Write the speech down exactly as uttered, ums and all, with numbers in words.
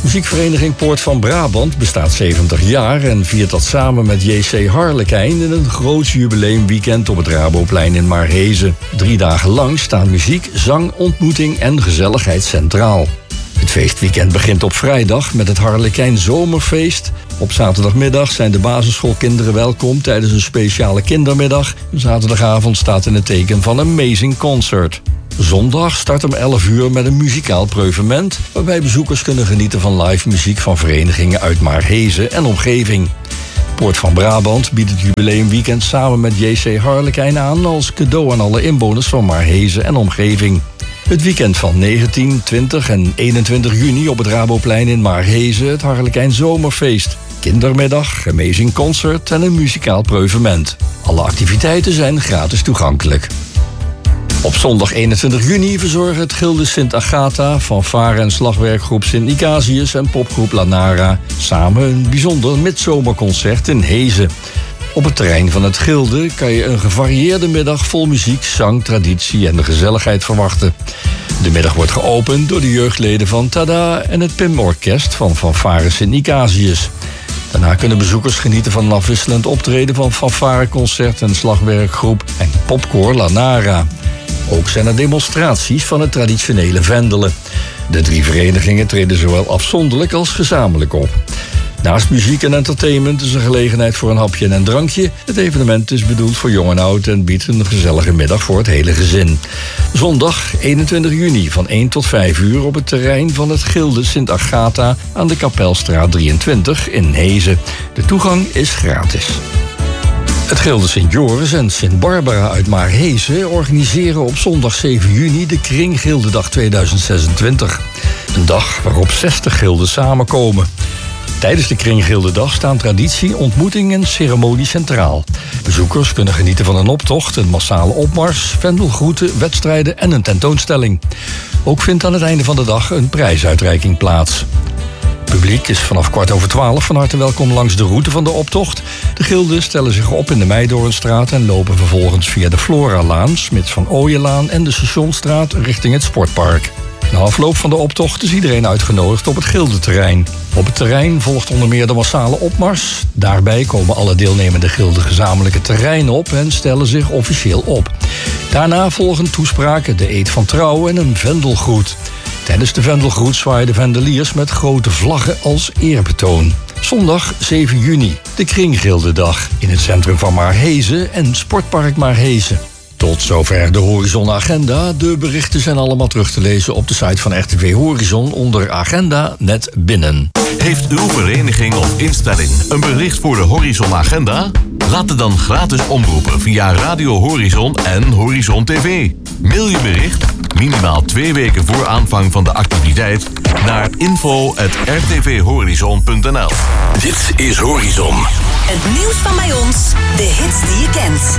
Muziekvereniging Poort van Brabant bestaat zeventig jaar en viert dat samen met J C Harlekijn in een groot jubileumweekend op het Raboplein in Maarhezen. Drie dagen lang staan muziek, zang, ontmoeting en gezelligheid centraal. Het feestweekend begint op vrijdag met het Harlekijn Zomerfeest. Op zaterdagmiddag zijn de basisschoolkinderen welkom tijdens een speciale kindermiddag. Zaterdagavond staat in het teken van Amazing Concert. Zondag start om elf uur met een muzikaal preuvement, waarbij bezoekers kunnen genieten van live muziek van verenigingen uit Maarhezen en omgeving. Poort van Brabant biedt het jubileumweekend samen met J C Harlekijn aan als cadeau aan alle inwoners van Maarhezen en omgeving. Het weekend van negentien, twintig en eenentwintig juni op het Raboplein in Maarhezen het Harlekijn Zomerfeest. Kindermiddag, Amazing Concert en een muzikaal preuvement. Alle activiteiten zijn gratis toegankelijk. Op zondag eenentwintig juni verzorgen het Gilde Sint Agatha, fanfare- en slagwerkgroep Sint Nicasius en popgroep Lanara samen een bijzonder midzomerconcert in Hezen. Op het terrein van het Gilde kan je een gevarieerde middag vol muziek, zang, traditie en de gezelligheid verwachten. De middag wordt geopend door de jeugdleden van Tada en het P I M-orkest van fanfare Sint Nicasius. Daarna kunnen bezoekers genieten van een afwisselend optreden van fanfareconcert en slagwerkgroep en popkoor Lanara. Ook zijn er demonstraties van het traditionele vendelen. De drie verenigingen treden zowel afzonderlijk als gezamenlijk op. Naast muziek en entertainment is er gelegenheid voor een hapje en een drankje. Het evenement is bedoeld voor jong en oud en biedt een gezellige middag voor het hele gezin. Zondag eenentwintig juni van één tot vijf uur op het terrein van het Gilde Sint Agatha aan de Kapelstraat drieëntwintig in Hezen. De toegang is gratis. Het Gilde Sint Joris en Sint Barbara uit Maarhezen organiseren op zondag zeven juni de Kringgildedag tweeduizend zesentwintig. Een dag waarop zestig gilden samenkomen. Tijdens de Kringgildedag staan traditie, ontmoeting en ceremonie centraal. Bezoekers kunnen genieten van een optocht, een massale opmars, vendelgroeten, wedstrijden en een tentoonstelling. Ook vindt aan het einde van de dag een prijsuitreiking plaats. Het publiek is vanaf kwart over twaalf van harte welkom langs de route van de optocht. De gilden stellen zich op in de Meidoornstraat en lopen vervolgens via de Floralaan, Smits van Ooyenlaan en de Stationstraat richting het sportpark. Na afloop van de optocht is iedereen uitgenodigd op het gildenterrein. Op het terrein volgt onder meer de massale opmars. Daarbij komen alle deelnemende gilden gezamenlijk het terrein op en stellen zich officieel op. Daarna volgen toespraken, de eed van trouw en een vendelgroet. Tijdens de vendelgroet zwaaien de vendeliers met grote vlaggen als eerbetoon. Zondag zeven juni, de Kringgildedag in het centrum van Maarhezen en Sportpark Maarhezen. Tot zover de Horizon Agenda. De berichten zijn allemaal terug te lezen op de site van R T V Horizon onder Agenda net binnen. Heeft uw vereniging of instelling een bericht voor de Horizon Agenda? Laat het dan gratis omroepen via Radio Horizon en Horizon T V. Mail je bericht minimaal twee weken voor aanvang van de activiteit naar info at r t v horizon punt n l. Dit is Horizon. Het nieuws van bij ons, de hits die je kent.